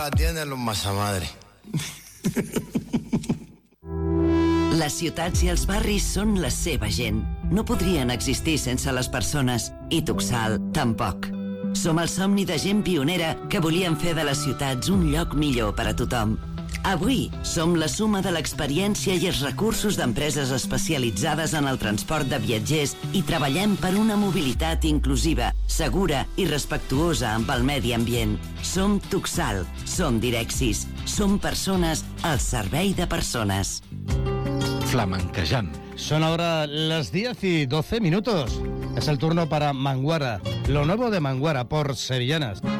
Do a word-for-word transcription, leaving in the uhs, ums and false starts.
Atienden los masamadres. Les ciutats i els barris són la seva gent. No podrien existir sense les persones, i Tuxal tampoc. Som el somni de gent pionera que volien fer de les ciutats un lloc millor per a tothom. Avui som la suma de l'experiència i els recursos d'empreses especialitzades en el transport de viatgers i treballem per una mobilitat inclusiva, segura i respectuosa amb el medi ambient. Som Tuxal, som Direxis, som persones al servei de persones. Flamenquejant. Son ahora las diez y doce minutos. Es el turno para Manguara, lo nuevo de Manguara por Sevillanas.